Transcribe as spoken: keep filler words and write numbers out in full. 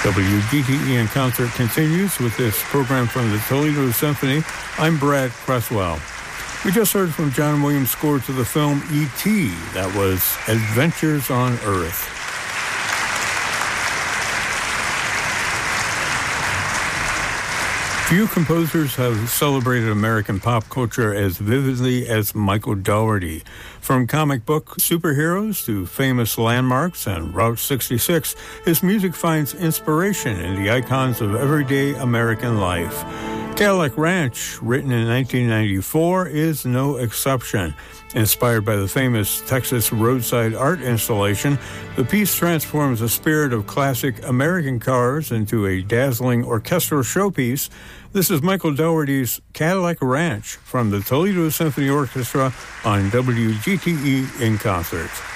W G T E in Concert continues with this program from the Toledo Symphony. I'm Brad Cresswell. We just heard from John Williams' score to the film E T That was Adventures on Earth. Few composers have celebrated American pop culture as vividly as Michael Daugherty. From comic book superheroes to famous landmarks and Route sixty-six, his music finds inspiration in the icons of everyday American life. Cadillac Ranch, written in nineteen ninety-four, is no exception. Inspired by the famous Texas roadside art installation, the piece transforms the spirit of classic American cars into a dazzling orchestral showpiece. This is Michael Daugherty's Cadillac Ranch from the Toledo Symphony Orchestra on W G T E in Concert.